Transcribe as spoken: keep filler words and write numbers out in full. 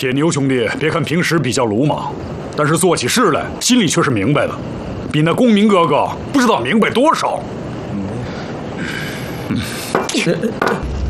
铁牛兄弟，别看平时比较鲁莽，但是做起事来心里却是明白的，比那公明哥哥不知道明白多少。嗯